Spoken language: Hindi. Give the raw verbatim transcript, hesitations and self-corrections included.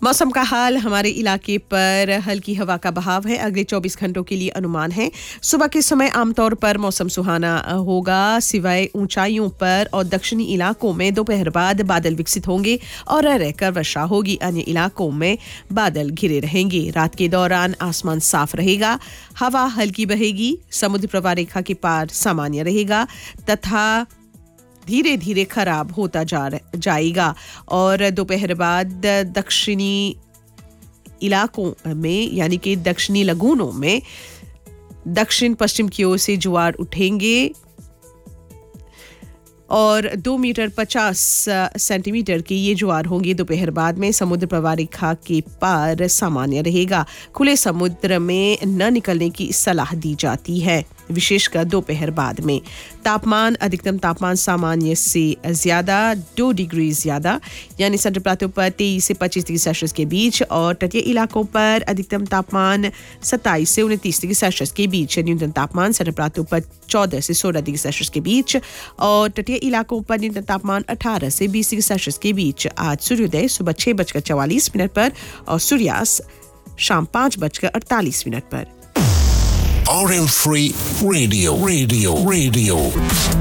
मौसम का हाल हमारे इलाके पर हल्की हवा का बहाव है। अगले चौबीस घंटों के लिए अनुमान है। सुबह के समय आमतौर पर मौसम सुहाना होगा, सिवाय ऊंचाइयों पर और दक्षिणी इलाकों में दोपहर बाद बादल विकसित होंगे और रह रहकर वर्षा होगी। अन्य इलाकों में बादल घिरे रहेंगे। रात के दौरान आसमान साफ रहेगा, हवा हल्की बहेगी, समुद्र प्रवाह रेखा के पार सामान्य रहेगा तथा धीरे धीरे खराब होता जा जाएगा और दोपहर बाद दक्षिणी इलाकों में यानी कि दक्षिणी लगूनों में दक्षिण पश्चिम की ओर से ज्वार उठेंगे और दो मीटर पचास सेंटीमीटर की ये ज्वार होंगी। दोपहर बाद में समुद्र प्रवाह रेखा के पार सामान्य रहेगा। खुले समुद्र में न निकलने की सलाह दी जाती है, विशेषकर दोपहर बाद में। तापमान अधिकतम तापमान सामान्य से ज्यादा दो डिग्री ज्यादा यानी सेंट्रल प्लाटो पर तेईस से पच्चीस डिग्री सेल्सियस के बीच और तटीय इलाकों पर अधिकतम तापमान सत्ताईस से उनतीस डिग्री सेल्सियस के बीच। न्यूनतम तापमान सेंट्रल प्लाटो पर चौदह से सोलह डिग्री सेल्सियस के बीच और तटीय इलाकों पर न्यूनतम तापमान अठारह से बीस डिग्री सेल्सियस के बीच। आज सूर्योदय सुबह छह बजकर चवालीस मिनट पर और सूर्यास्त शाम पाँच बजकर अड़तालीस मिनट पर। R M Free Radio, Radio, Radio.